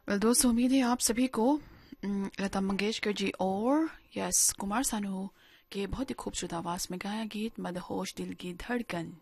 दोस्तों, उम्मीद है आप सभी को लता मंगेशकर जी और कुमार सानू के बहुत ही खूबसूरत आवाज में गाया गीत मदहोश दिल की धड़कन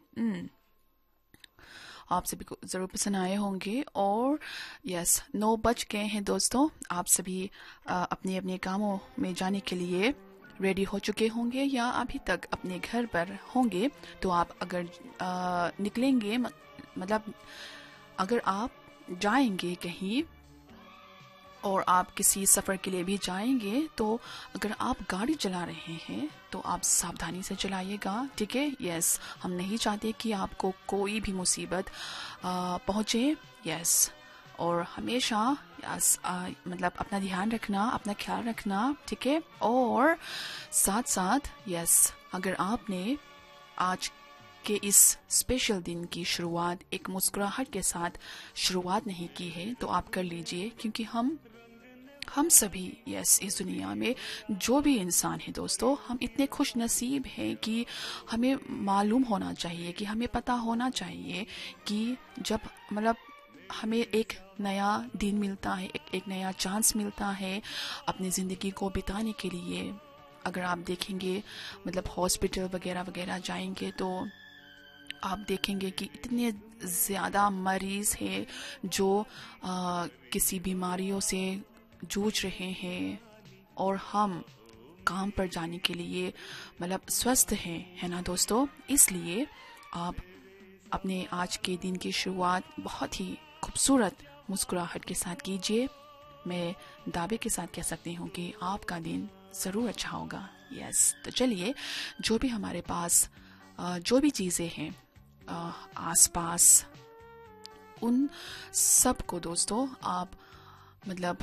आप सभी को जरूर पसंद आए होंगे। और 9 बज गए हैं दोस्तों। आप सभी अपने अपने कामों में जाने के लिए रेडी हो चुके होंगे या अभी तक अपने घर पर होंगे। तो आप अगर निकलेंगे, मतलब अगर आप जाएंगे कहीं और आप किसी सफ़र के लिए भी जाएंगे, तो अगर आप गाड़ी चला रहे हैं तो आप सावधानी से चलाइएगा, ठीक है। हम नहीं चाहते कि आपको कोई भी मुसीबत पहुंचे। और हमेशा मतलब अपना ध्यान रखना, अपना ख्याल रखना, ठीक है। और साथ साथ अगर आपने आज के इस स्पेशल दिन की शुरुआत एक मुस्कुराहट के साथ शुरुआत नहीं की है तो आप कर लीजिए, क्योंकि हम सभी इस दुनिया में जो भी इंसान है दोस्तों, हम इतने खुश नसीब हैं कि हमें मालूम होना चाहिए, कि हमें पता होना चाहिए कि जब मतलब हमें एक नया दिन मिलता है, एक नया चांस मिलता है अपनी ज़िंदगी को बिताने के लिए। अगर आप देखेंगे मतलब हॉस्पिटल वगैरह वगैरह जाएंगे तो आप देखेंगे कि इतने ज़्यादा मरीज़ हैं जो किसी बीमारियों से जूझ रहे हैं, और हम काम पर जाने के लिए मतलब स्वस्थ हैं, है ना दोस्तों। इसलिए आप अपने आज के दिन की शुरुआत बहुत ही खूबसूरत मुस्कुराहट के साथ कीजिए। मैं दावे के साथ कह सकती हूँ कि आपका दिन ज़रूर अच्छा होगा। तो चलिए, जो भी हमारे पास जो भी चीज़ें हैं आसपास, उन सब को दोस्तों आप मतलब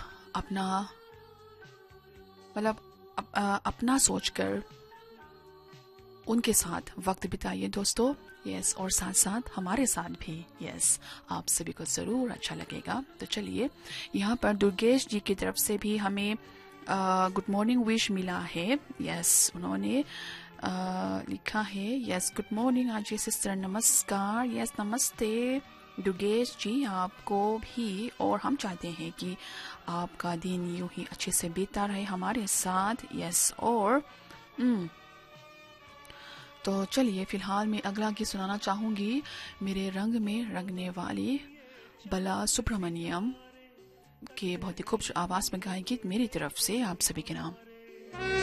अपना सोचकर उनके साथ वक्त बिताइए दोस्तों। और साथ साथ हमारे साथ भी आप सभी को ज़रूर अच्छा लगेगा। तो चलिए, यहाँ पर दुर्गेश जी की तरफ से भी हमें गुड मॉर्निंग विश मिला है। उन्होंने लिखा है गुड मॉर्निंग आजी सिस्टर, नमस्कार। नमस्ते दुर्गेश जी, आपको भी। और हम चाहते हैं कि आपका दिन यूं ही अच्छे से बीता रहे हमारे साथ। और तो चलिए, फिलहाल मैं अगला गीत सुनाना चाहूंगी। मेरे रंग में रंगने वाली बाला सुब्रमण्यम के बहुत ही खूबसूरत आवाज में गाए गीत मेरी तरफ से आप सभी के नाम।